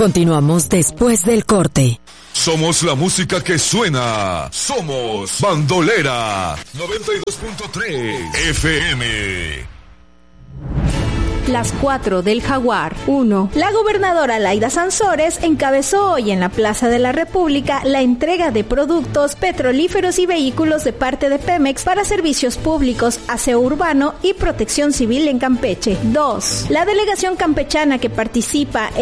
Continuamos después del corte. Somos la música que suena. Somos Bandolera 92.3 FM. Las 4 del Jaguar. 1. La gobernadora Laida Sansores encabezó hoy en la Plaza de la República la entrega de productos petrolíferos y vehículos de parte de Pemex para servicios públicos, aseo urbano y protección civil en Campeche. 2. La delegación campechana que participa